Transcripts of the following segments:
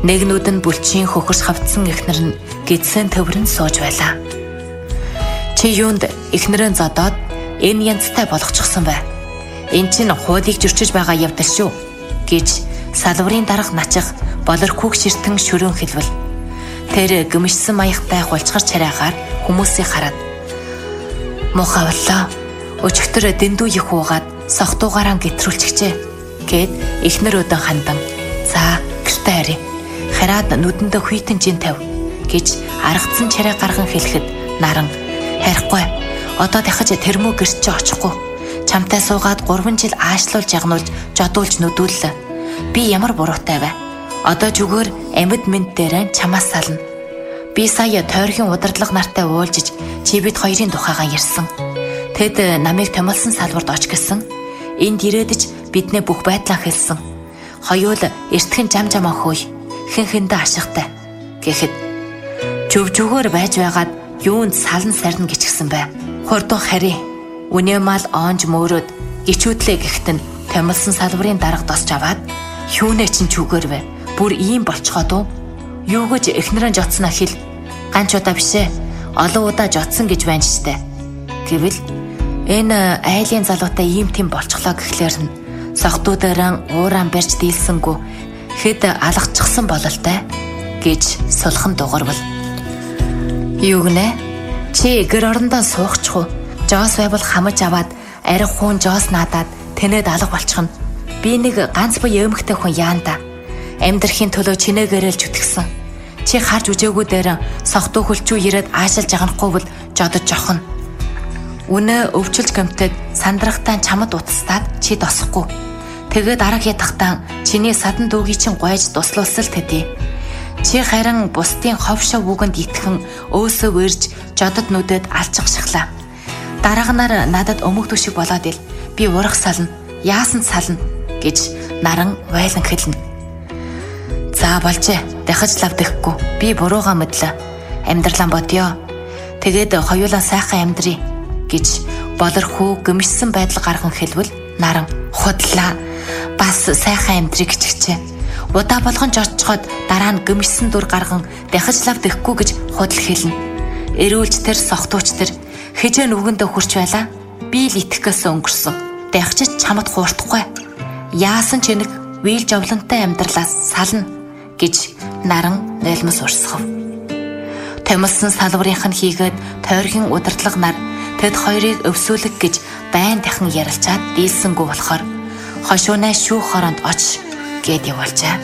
Нэгнүүд нь бүлчийн хөхөрс хавцсан эхнэр нь гидсэн төврөн сууж байлаа. Чи юунд эхнэрэн зодоод энэ янзтай болгочихсон бай. Энд чинь хуулийг зөрчиж байгаа явдал шүү гэж салварын дарга начих болорхүүг ширтэн шүрэн хэлвэл тэр гүмшсэн маягтай хулчгар царайгаар хүмүүсийг хараад мухавлаа өчигдөр дэндүү их уугаад сохтуугаараа гэтрүүлчихжээ гэд эхнэр өдөн хандан за гэртээ харъя хараад нүдэндээ хүйтэн жин тавь гэж аргацсан царай гарган хэлэхэд наран харихгүй одоо дахиж тэрмүү гэрч чи очихгүй чамтай суугаад 3 жил аашлуулж ягнуулж жодуулж нүдүүллээ би ямар буруутай вэ одоо зүгээр амьд мэд дээр чамаас сална би сая тойргийн удирдлага нартай уулзж чи бид хоёрын тухайгаа ярьсан тэд намайг томилсон салбарт оч гэсэн энд ирээдэж биднээ бүх байдлаа хэлсэн хоёул эртхэн жамжамаа хөөй хэн хэндэ ашигтай гэхэд жүвжүгээр байж байгаад юунд салан сарна гिचгсэн бай хурдан хари үнэмал оонж мөөрөөд гिचүүдлээ гэхт нь томилсон салбарын дарга досч аваад юунэ чин чүгээр вэ бүр ийм болцоход юу гэж эхнэрэн жотсноо хэл ганч удаа бишээ олон удаа жотсон гэж байна ч штэ гэвэл энэ айлын залуутай ийм тийм болцглоо гэхлээр нь согтуудаараа ууран барьж дийлсэнгүү хэд алгацчихсан бололтой гэж сулхан дуурвал юу гэнэ чи гэр орондоо суухчих уу жоос байвал хамаж аваад ариг хуун жоос наадаад тэнэд алга болчихно би нэг ганц бие өмхтэй хүн яанда амьдрахын төлөө чинээгээрэл зүтгэсэн чи харж үжээгүү дээр согтуу хөлчүү ирээд аашилж яганахгүй бол жодож жохно үнэ өвчлж гэмтэд сандрахтаа чамд утастаад чи досохгүй тэгээд арга ядахтаа чиний садан дүүгийн чин гойж дуслуулсал тэдий чи харин бусдын ховшоо үгэнд итгэн өөсөө вэрж жодод нүдэд алчих шахлаа дараагаар надад өмгдөх шиг болоод ил би урах сална яасан сална гэж наран вайлан хэлнэ за болжээ дахиж лавдэхгүй би буруугаа мэдлээ амьдралаа бодё тэгээд хоёулаа сайхан амьдрий гэж болорхүү гүмшсэн байдал гарган хэлвэл наран худлаа бас сайхан амьдрий гिचгчээ удаа болгон жочход дараа нь гүмшсэн дүр гарган дахиж лавдэхгүй гэж худал хэлнэ эрүүлж тэр сохтууч тэр хижээ нүгэндээ хурч байлаа би л итгэхээс өнгөрсөн дахиж чамд хуурдахгүй яасан ч нэг вийл жовлонтой амьдралаас сална гэж наран нэлмэс урсгав. Томилсон салбарынх нь хийгээд тойргийн удирдлага нар тэд хоёрыг өвсүүлэг гэж байн дахин ярилцаад дийлсэнгүү болохоор хошуунаа шүүх хоронд оч гэд явуулжээ.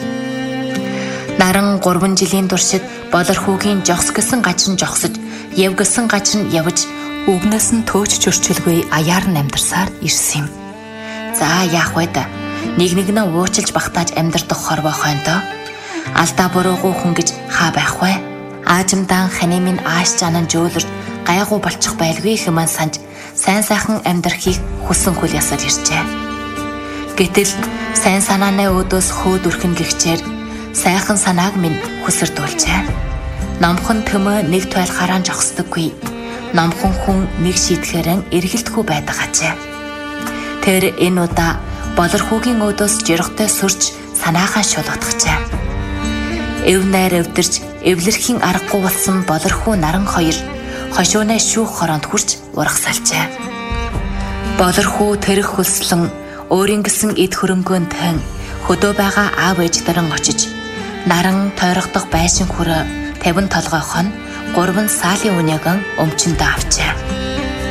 Наран 3 жилийн туршид болорхүүгийн жогс гэсэн гажин жогсож, яв гэсэн гажин явж, үгнээс нь төөч чөрчилгүй аяар нь амьдарсаар ирсэн юм. За яах вэ да? Нэг-нэгнээ уучлж багтааж амьдардаг хорвоо хойноо алдаа буруугүй хүн гэж хаа байх вэ? Аажимдан хани минь ааш чанан жөөлөрд гайгүй болчих байлгүй хэмээн санаж сайн сайхан амьдрахыг хүсэн хүл ясаар иржээ. Гэтэл сайн санааны өөдөөс хөөд үрхэн гихчээр сайхан санааг минь хүсэрдүүлжээ. Номхон төмөө нэг тойлохаараа жогсдоггүй. Номхон хүн нэг шийдэхэрэн эргэлдэхгүй байдаг ажээ. Тэр энэ удаа болорхүүгийн өөдөөс жиргатай сүрж санаагаа шулгадагчээ. Эв найр өвдөрж эвлэрхийн аргагүй болсон болорхүү наран хоёр хошуунаа шүүх хоронд хүрч ургасалжээ. Болорхүү тэрх хөлслөн өөрийн гэсэн эд хөрөнгөнд тань хөдөө байгаа аав ээж даран очиж наран тойрогдох байшин хүрээ 50 толгой хон 3 саалын үнэгэн өмчөндөө авчээ.